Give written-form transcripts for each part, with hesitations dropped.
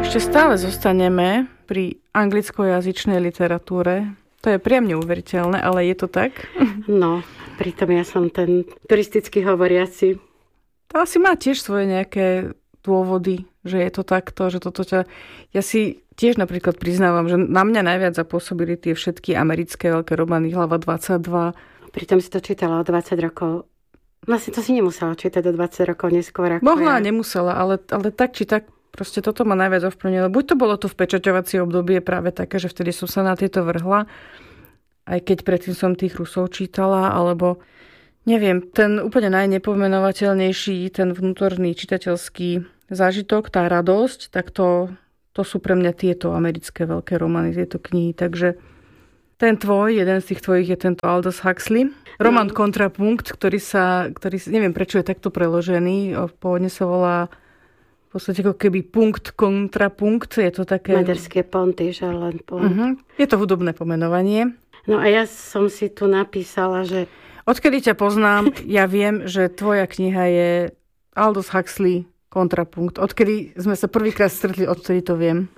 Ešte stále zostaneme pri anglickojazyčnej literatúre. To je priam neuveriteľné, ale je to tak? No, pritom ja som ten turisticky hovoriaci. To asi má tiež svoje nejaké dôvody, že je to takto, že toto ťa... Ja si tiež napríklad priznávam, že na mňa najviac zapôsobili tie všetky americké veľké romány Hlava 22. Pritom si to čítala o 20 rokov. Vlastne to si nemusela čítať do 20 rokov neskôr. Ako Mohla, ja. nemusela, ale tak či tak proste toto ma najviac ovplyvnilo. Buď to bolo to vpečaťovacie obdobie práve také, že vtedy som sa na tieto vrhla, aj keď predtým som tých Rusov čítala, alebo neviem, ten úplne najnepomenovateľnejší, ten vnútorný čitateľský zážitok, tá radosť, tak to sú pre mňa tieto americké veľké romány, tieto knihy. Takže ten tvoj, jeden z tých tvojich je tento Aldous Huxley. Román Kontrapunkt, ktorý neviem prečo je takto preložený, pôvodne sa volá v podstate ako keby punkt, kontrapunkt. Je to také... Maďarské ponty, že len pont. Je to hudobné pomenovanie. No a ja som si tu napísala, že... Odkedy ťa poznám, ja viem, že tvoja kniha je Aldous Huxley Kontrapunkt. Odkedy sme sa prvýkrát stretli, odtedy to viem.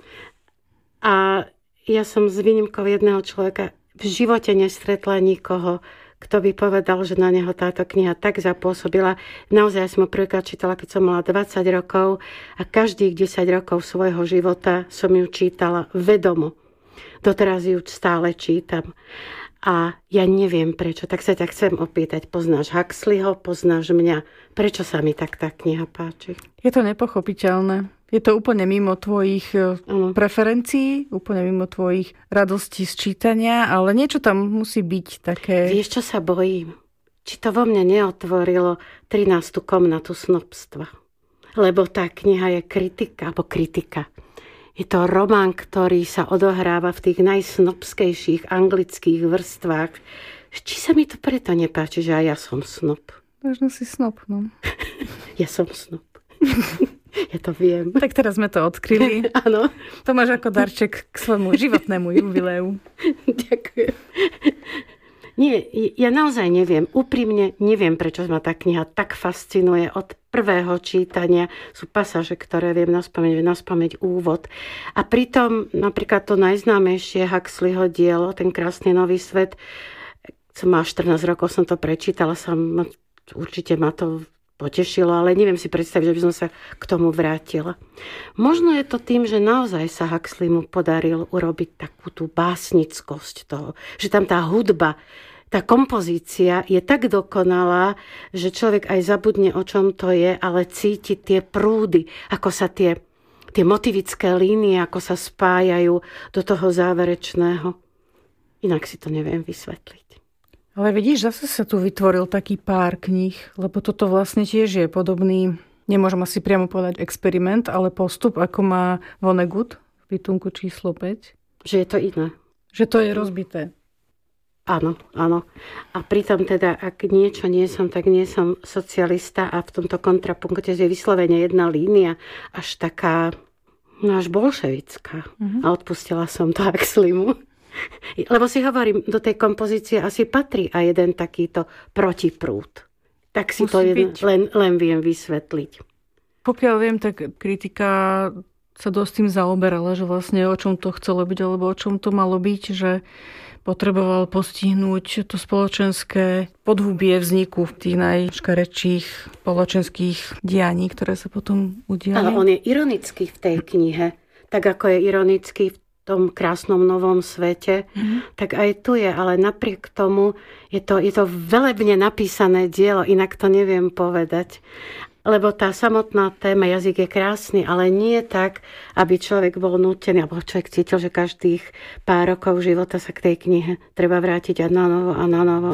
A ja som s výnimkou jedného človeka v živote nestretla nikoho, kto by povedal, že na neho táto kniha tak zapôsobila. Naozaj som ho prvýkrát čítala, keď som mala 20 rokov a každých 10 rokov svojho života som ju čítala vedomo. Doteraz ju stále čítam. A ja neviem prečo, tak sa ťa chcem opýtať. Poznáš Huxleyho, poznáš mňa. Prečo sa mi tak tá kniha páči? Je to nepochopiteľné. Je to úplne mimo tvojich preferencií, úplne mimo tvojich radostí z čítania, ale niečo tam musí byť také... Vieš, čo sa bojím? Či to vo mne neotvorilo 13. komnatu snobstva. Lebo tá kniha je kritika. Je to román, ktorý sa odohráva v tých najsnobskejších anglických vrstvách. Či sa mi to preto nepáči, že aj ja som snob? Možno si snob, no. Ja som snob. Ja to viem. Tak teraz sme to odkryli. Áno. To máš ako darček k svojmu životnému jubileu. Ďakujem. Nie, ja naozaj neviem. Úprimne neviem, prečo ma tá kniha tak fascinuje. Od prvého čítania sú pasáže, ktoré viem naspamäť úvod. A pritom napríklad to najznámejšie Huxleyho dielo, ten Krásny nový svet, som má 14 rokov, som to prečítala, určite ma to potešilo, ale neviem si predstaviť, že by som sa k tomu vrátila. Možno je to tým, že naozaj sa Huxleymu podaril urobiť takú tú básnickosť toho, že tam tá hudba, tá kompozícia je tak dokonalá, že človek aj zabudne, o čom to je, ale cíti tie prúdy, ako sa tie motivické línie, ako sa spájajú do toho záverečného. Inak si to neviem vysvetliť. Ale vidíš, zase sa tu vytvoril taký pár kníh, lebo toto vlastne tiež je podobný, nemôžem asi priamo povedať experiment, ale postup, ako má Vonnegut v bytunku číslo 5. Že je to iné. Že to je rozbité. Áno. A pritom teda, ak niečo nie som, tak nie som socialista a v tomto kontrapunkte je vyslovene jedna línia, až taká, až bolševická. A odpustila som to Huxleymu. Lebo si hovorím, do tej kompozície asi patrí aj jeden takýto protiprúd. Tak si musí to len viem vysvetliť. Pokiaľ viem, tak kritika sa dosť tým zaoberala, že vlastne o čom to chcelo byť, alebo o čom to malo byť, že potreboval postihnúť to spoločenské podhubie vzniku tých najškarečších spoločenských dianí, ktoré sa potom udiali. Ale on je ironický v tej knihe, tak ako je ironický v tom krásnom novom svete, tak aj tu je, ale napriek tomu je to velebne napísané dielo, inak to neviem povedať. Lebo tá samotná téma, jazyk je krásny, ale nie tak, aby človek bol nútený, alebo človek cítil, že každých pár rokov života sa k tej knihe treba vrátiť a na novo